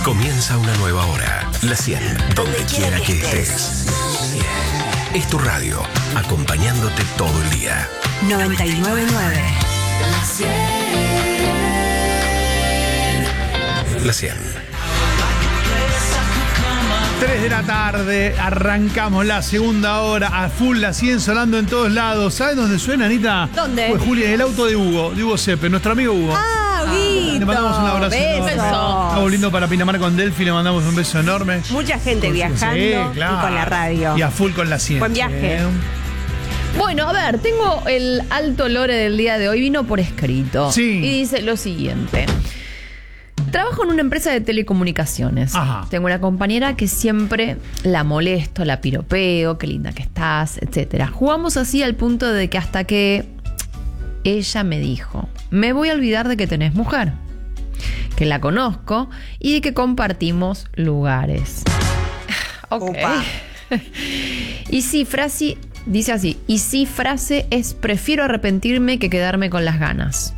Comienza una nueva hora. La 100, donde quiera que estés. Es tu radio, acompañándote todo el día. 99.9. La 100. 3 de la tarde, arrancamos la segunda hora, a full la 100 sonando en todos lados. ¿Sabes dónde suena, Anita? ¿Dónde? Pues Julia, el auto de Hugo Sepe, nuestro amigo Hugo. Huguito. Le mandamos un abrazo. Besos. Está volviendo para Pinamar con Delphi, le mandamos un beso enorme. Mucha gente viajando Sí, claro. y con la radio. Y a full con la 100. Buen viaje. Bueno, a ver, tengo el alto lore del día de hoy, vino por escrito. Sí. Y dice lo siguiente. Trabajo en una empresa de telecomunicaciones. Ajá. Tengo una compañera que siempre la molesto, la piropeo, qué linda que estás, etcétera. Jugamos así al punto de que hasta que ella me dijo, me voy a olvidar de que tenés mujer, que la conozco y de que compartimos lugares. Ok. Opa. Y sí, frase, dice así, y sí, frase es prefiero arrepentirme que quedarme con las ganas.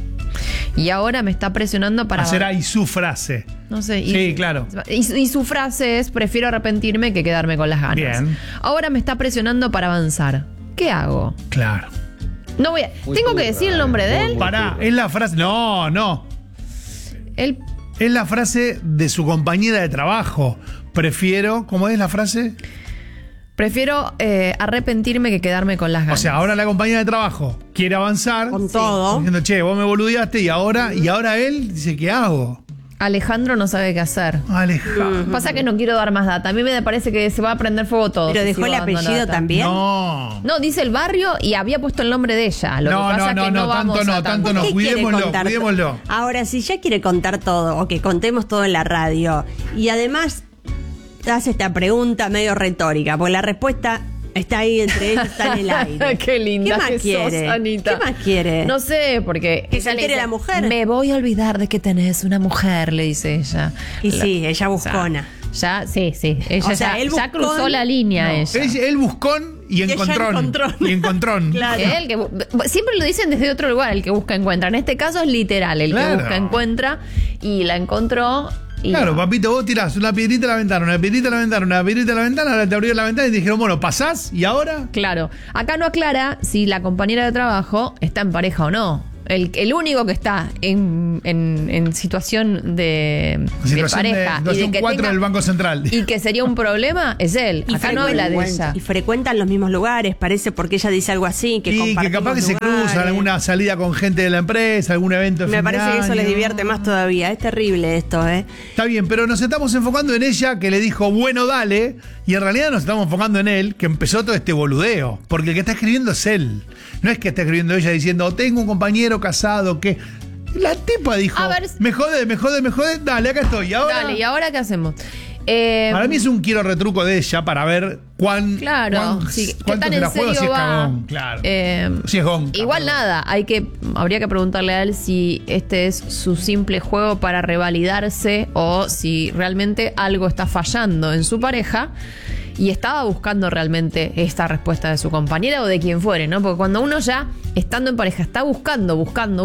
Y ahora me está presionando para... Será y su frase. No sé. Sí, claro. Y su frase es prefiero arrepentirme que quedarme con las ganas. Bien. Ahora me está presionando para avanzar. ¿Qué hago? Claro. No voy a... ¿Tengo que decir el nombre de él? Pará, es la frase. No. Él... Es la frase de su compañera de trabajo. Prefiero, ¿cómo es la frase? Prefiero arrepentirme que quedarme con las ganas. O sea, ahora la compañera de trabajo quiere avanzar. Con todo. Diciendo, che, vos me boludeaste y ahora él dice, ¿qué hago? Alejandro no sabe qué hacer. Alejandro. Pasa que no quiero dar más data. A mí me parece que se va a prender fuego todo. Pero si dejó sigo el dando apellido data. también. No. No, dice el barrio y había puesto el nombre de ella. Lo que pasa es que no vamos a tanto no. ¿Qué quiere Cuidémoslo, contar? cuidémoslo. Ahora, si ya quiere contar todo, o que contemos todo en la radio, y además hace esta pregunta medio retórica, porque la respuesta está ahí entre ellos, está en el aire. Qué linda ¿Qué más que quiere? sos, Anita. ¿Qué más quiere? No sé, porque... ¿Que ella se le entere dice, la mujer? Me voy a olvidar de que tenés una mujer, le dice ella. Y sí, ella buscona. Ya, sí. Ella O sea, él ya buscón, cruzó la línea, ella. Él buscón y ella encontrón. encontrón. Y encontrón. Claro. El que siempre lo dicen desde otro lugar, el que busca encuentra. En este caso es literal, el Claro. que busca encuentra y la encontró. Y Claro, papito, vos tirás una piedrita a la ventana, una piedrita a la ventana, una piedrita a la ventana, ahora te abrieron la ventana y te dijeron, bueno, ¿pasás? ¿Y ahora? Claro. Acá no aclara si la compañera de trabajo está en pareja o no. El único que está en situación de pareja y de que 4 tenga- del Banco Central. y que sería un problema es él. Y Acá no habla de frecuentan- ella. Y frecuentan los mismos lugares, parece, porque ella dice algo así, que Y que compartimos capaz que se lugares. cruzan, alguna salida con gente de la empresa, algún evento de Me fin de parece que eso año. les divierte más todavía. Es terrible esto, ¿eh? Está bien, pero nos estamos enfocando en ella que le dijo, bueno, dale, y en realidad nos estamos enfocando en él, que empezó todo este boludeo, porque el que está escribiendo es él. No es que está escribiendo ella diciendo, tengo un compañero casado que... La tipa dijo, A ver, me jode, dale, acá estoy. ¿Y ahora? Dale, ¿y ahora qué hacemos? Para mí es un quiero retruco de ella para ver Claro, sí, ¿qué cuánto tan se en la juega serio si es va? cagón. Claro. Si es gonca. Igual perdón. nada, habría que preguntarle a él si este es su simple juego para revalidarse o si realmente algo está fallando en su pareja y estaba buscando realmente esta respuesta de su compañera o de quien fuere, ¿no? Porque cuando uno ya, estando en pareja, está buscando,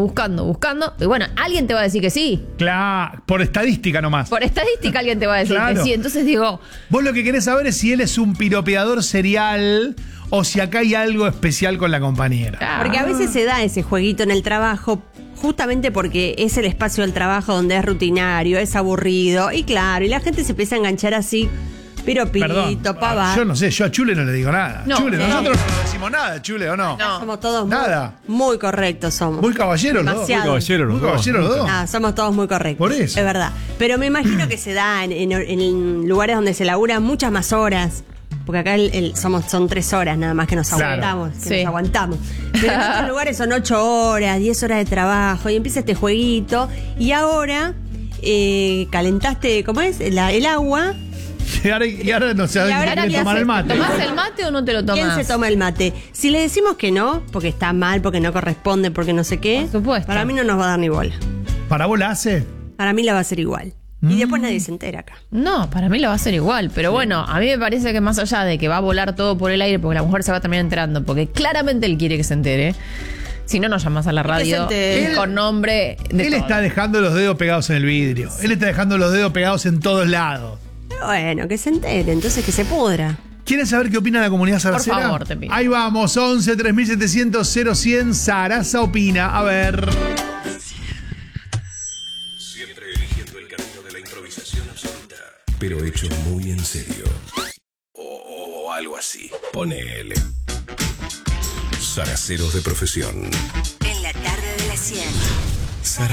y bueno, alguien te va a decir que sí. Claro, por estadística nomás. Por estadística alguien te va a decir Claro. que sí. Entonces digo, Vos lo que querés saber es si él es un piropeador serial o si acá hay algo especial con la compañera. Porque a veces se da ese jueguito en el trabajo justamente porque es el espacio del trabajo donde es rutinario, es aburrido y claro, y la gente se empieza a enganchar así, piropito, Perdón, pavada. yo no sé, yo a Chule no le digo nada. No, Chule, no. nosotros no le decimos nada, Chule, ¿o no? No. Somos todos Nada. muy correctos somos. Muy caballeros los dos. Demasiado. Muy caballeros los dos. Ah, somos todos muy correctos. Por eso. Es verdad. Pero me imagino que se da en lugares donde se labura muchas más horas. Porque acá son 3 horas nada más que nos Claro. aguantamos. Que Sí. nos aguantamos. Pero en otros lugares son 8 horas, 10 horas de trabajo. Y empieza este jueguito. Y ahora calentaste, ¿cómo es? El agua. Y ahora no sé, Y ahora quiere ¿qué tomar hace? el mate. ¿tomás el mate o no te lo tomás? ¿Quién se toma el mate? Si le decimos que no, porque está mal, porque no corresponde, porque no sé qué, Por supuesto. para mí no nos va a dar ni bola. ¿Para vos la hace? Para mí la va a hacer igual. Y después nadie se entera acá. No, para mí lo va a hacer igual. Pero bueno, a mí me parece que más allá de que va a volar todo por el aire porque la mujer se va a terminar enterando, porque claramente él quiere que se entere. Si no, nos llamas a la radio entere. con nombre de Él todo. está dejando los dedos pegados en el vidrio. Él está dejando los dedos pegados en todos lados. Bueno, que se entere, entonces que se pudra. ¿Quieren saber qué opina la comunidad saracera? Por favor, te pido. Ahí vamos, 11 3700 0100. Sarasa opina. A ver. Siempre eligiendo el camino de la improvisación absoluta, pero hecho muy en serio. O algo así. Ponele. Saraceros de profesión. En la tarde de la 100.